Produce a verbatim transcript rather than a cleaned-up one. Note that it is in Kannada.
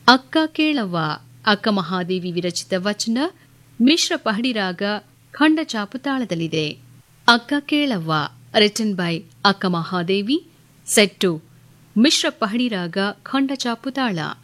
ಅಕ್ಕ ಕೇಳವ್ವ ಅಕ್ಕ ಮಹಾದೇವಿ ವಿರಚಿತ ವಚನ ಮಿಶ್ರ ಪಹಡಿ ರಾಗ ಖಂಡ ಚಾಪು ತಾಳದಲ್ಲಿದೆ. ಅಕ್ಕ ಕೇಳವ್ವ ರಿಟನ್ ಬೈ ಅಕ್ಕ ಮಹಾದೇವಿ, ಸೆಟ್ಟು ಮಿಶ್ರ ಪಹಡಿ ರಾಗ ಖಂಡ ಚಾಪು ತಾಳ.